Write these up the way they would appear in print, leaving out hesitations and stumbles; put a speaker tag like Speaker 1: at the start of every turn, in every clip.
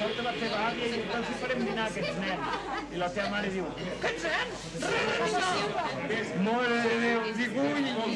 Speaker 1: Solta la varie e sta super minare che c'è. E la chiamare di che c'è? Muore di cui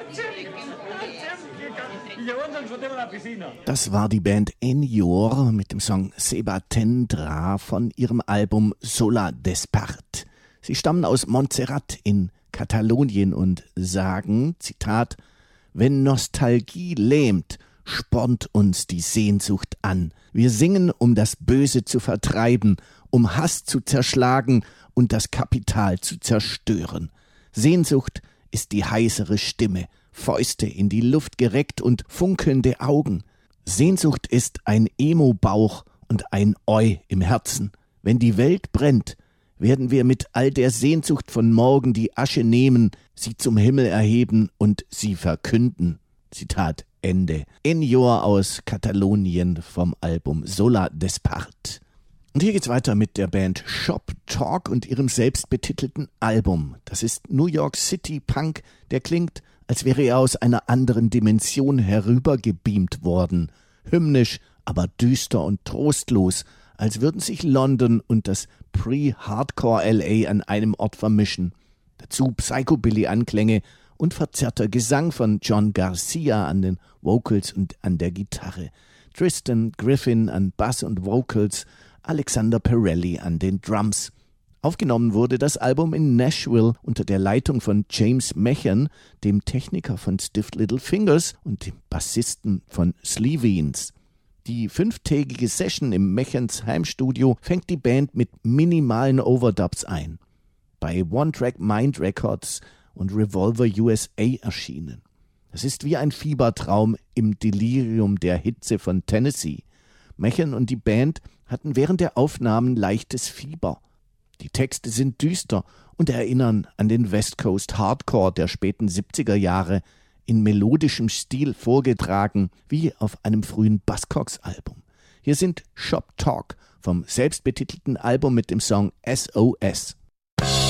Speaker 2: Das war die Band Enior mit dem Song Seba Tendra von ihrem Album Sola Despart. Sie stammen aus Montserrat in Katalonien und sagen, Zitat, wenn Nostalgie lähmt, spornt uns die Sehnsucht an. Wir singen, um das Böse zu vertreiben, um Hass zu zerschlagen und das Kapital zu zerstören. Sehnsucht ist die heißere Stimme, Fäuste in die Luft gereckt und funkelnde Augen. Sehnsucht ist ein Emo-Bauch und ein Eu im Herzen. Wenn die Welt brennt, werden wir mit all der Sehnsucht von morgen die Asche nehmen, sie zum Himmel erheben und sie verkünden. Zitat Ende. Enior aus Katalonien vom Album Sola Despart. Und hier geht's weiter mit der Band Shop Talk und ihrem selbstbetitelten Album. Das ist New York City Punk, der klingt, als wäre er aus einer anderen Dimension herübergebeamt worden. Hymnisch, aber düster und trostlos, als würden sich London und das Pre-Hardcore LA an einem Ort vermischen. Dazu Psychobilly-Anklänge und verzerrter Gesang von John Garcia an den Vocals und an der Gitarre. Tristan Griffin an Bass und Vocals, Alexander Pirelli an den Drums. Aufgenommen wurde das Album in Nashville unter der Leitung von James Machen, dem Techniker von Stiff Little Fingers und dem Bassisten von Sleeveens. Die 5-tägige Session im Machans Heimstudio fängt die Band mit minimalen Overdubs ein. Bei One Track Mind Records und Revolver USA erschienen. Das ist wie ein Fiebertraum im Delirium der Hitze von Tennessee. Machen und die Band hatten während der Aufnahmen leichtes Fieber. Die Texte sind düster und erinnern an den West Coast Hardcore der späten 70er Jahre, in melodischem Stil vorgetragen, wie auf einem frühen Buzzcocks-Album. Hier sind Shop Talk vom selbstbetitelten Album mit dem Song SOS.